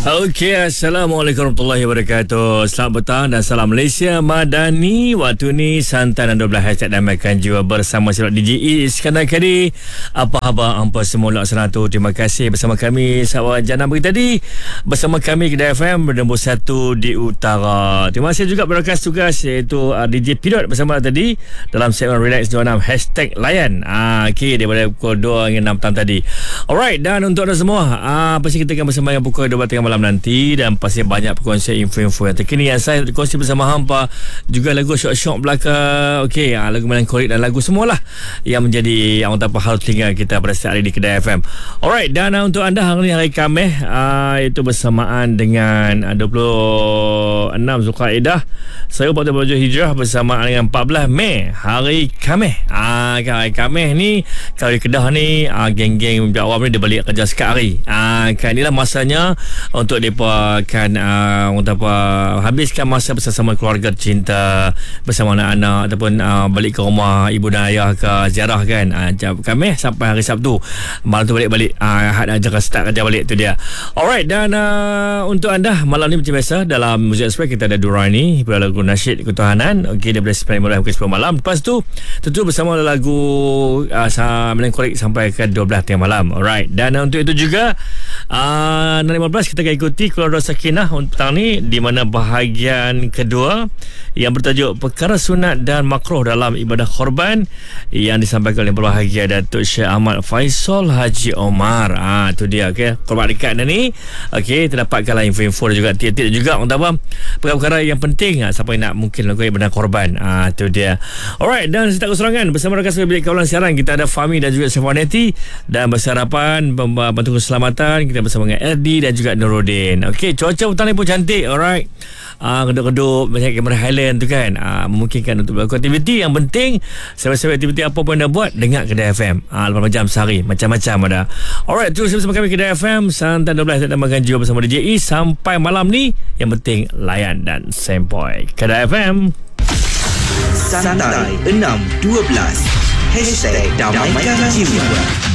Okey, Assalamualaikum warahmatullahi wabarakatuh. Selamat petang dan salam Malaysia Madani. Waktu ni santai dan 12 hashtag Damaikan Jiwa bersama Silap DJ Iskandar Kadi. Apa khabar hampa semua laksana tu? Terima kasih bersama kami sahabat Jana pagi tadi. Bersama kami Kedai FM bernombor 1 di Utara. Terima kasih juga berkas tugas iaitu DJ Pilot bersama tadi dalam segmen Relax 26 hashtag Layan. Okey, daripada pukul 2 hingga 6 petang tadi. Alright, dan untuk anda semua, pasti kita akan bersama yang pukul 12 malam nanti, dan pasti banyak perkongsian info-info yang terkini yang saya kongsi bersama hampa, juga lagu syok-syok belaka, okey, lagu melankolik dan lagu semualah yang menjadi orang tanpa hal telinga kita pada setiap hari di Kedai FM. Alright, dan untuk anda hari ni hari Khamis, itu bersamaan dengan 26 Zulkaidah 1447 Hijrah bersamaan dengan 14 Mei hari Khamis. Hari Khamis ni kalau di Kedah ni geng-geng awam ni dia balik kerja sekali. Kan inilah masanya untuk mereka akan habiskan masa bersama keluarga cinta, bersama anak-anak, ataupun balik ke rumah ibu dan ayah ke ziarah kan. Khamis sampai hari Sabtu, malam tu balik-balik, Ahad aja start kerja balik tu dia. Alright, dan untuk anda malam ni macam biasa dalam Muzik Express kita ada Durani, lagu nasyid ketuhanan, okey, daripada 9 hingga 10 malam. Lepas tu tentu bersama lagu melankolik sampai ke 12 tengah malam. Alright, dan untuk itu juga 6.15 kita akan ikuti Keluarga Sakinah untuk petang ni, di mana bahagian kedua yang bertajuk Perkara Sunat dan Makruh dalam Ibadah Korban yang disampaikan oleh berbahagia Datuk Syekh Ahmad Faisal Haji Omar. Tu dia, okey, korban dekat ni. Okey, terdapatkanlah info-info dan juga tiap-tiap juga perkara-perkara yang penting siapa yang nak mungkin lakukan ibadah korban. Tu dia. Alright, dan saya tak keserangan bersama rakan saya bilik kawalan siaran kita ada Fahmi dan juga Syafaneti, dan bersarapan bantu keselamatan kita bersama dengan Erdi dan juga Nuruddin. Okey, cuaca petang ni pun cantik. Alright, redup-redup macam kamera Highland tu kan, memungkinkan untuk melakukan aktiviti. Yang penting sebab aktiviti apa pun anda buat, dengar Kedai FM 8 jam sehari, macam-macam ada. Alright, terus bersama kami Kedai FM santai 12 dan makan jiwa bersama DJ E sampai malam ni. Yang penting layan dan sempoi. Kedai FM Santai 6.12 Hashtag Damaikan Jiwa.